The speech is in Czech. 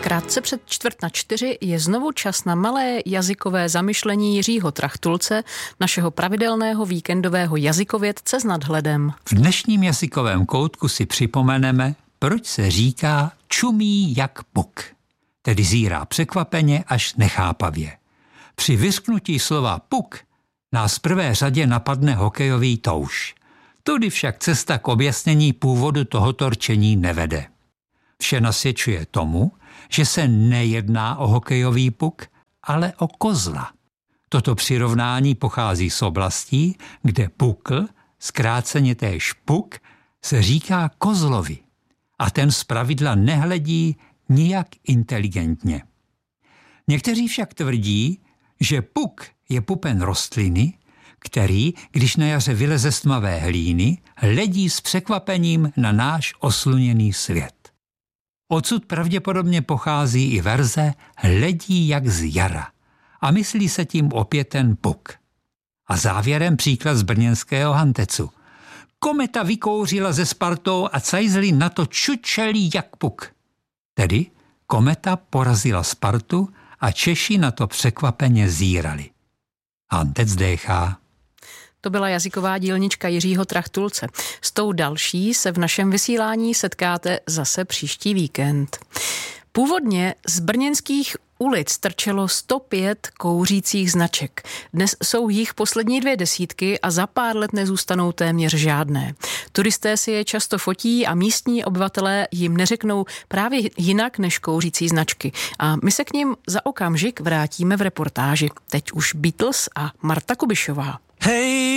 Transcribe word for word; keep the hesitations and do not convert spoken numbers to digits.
Krátce před čtvrt na čtyři je znovu čas na malé jazykové zamyšlení Jiřího Trachtulce, našeho pravidelného víkendového jazykovědce s nadhledem. V dnešním jazykovém koutku si připomeneme, proč se říká čumí jak puk, tedy zírá překvapeně až nechápavě. Při vyřknutí slova puk nás v prvé řadě napadne hokejový touš. Tudy však cesta k objasnění původu tohoto rčení nevede. Vše nasvědčuje tomu, že se nejedná o hokejový puk, ale o kozla. Toto přirovnání pochází z oblastí, kde pukl, zkráceně též puk, se říká kozlovi a ten zpravidla nehledí nijak inteligentně. Někteří však tvrdí, že puk je pupen rostliny, který, když na jaře vyleze z tmavé hlíny, hledí s překvapením na náš osluněný svět. Odsud pravděpodobně pochází i verze hledí jak z jara a myslí se tím opět ten puk. A závěrem příklad z brněnského Hantecu. Kometa vykouřila ze Spartou a cajzli na to čučelí jak puk. Tedy kometa porazila Spartu a Češi na to překvapeně zírali. Hantec déchá. To byla jazyková dílnička Jiřího Trachtulce. S tou další se v našem vysílání setkáte zase příští víkend. Původně z brněnských ulic trčelo sto pět kouřících značek. Dnes jsou jich poslední dvě desítky a za pár let nezůstanou téměř žádné. Turisté si je často fotí a místní obyvatelé jim neřeknou právě jinak než kouřící značky. A my se k nim za okamžik vrátíme v reportáži. Teď už Beatles a Marta Kubišová. Hey!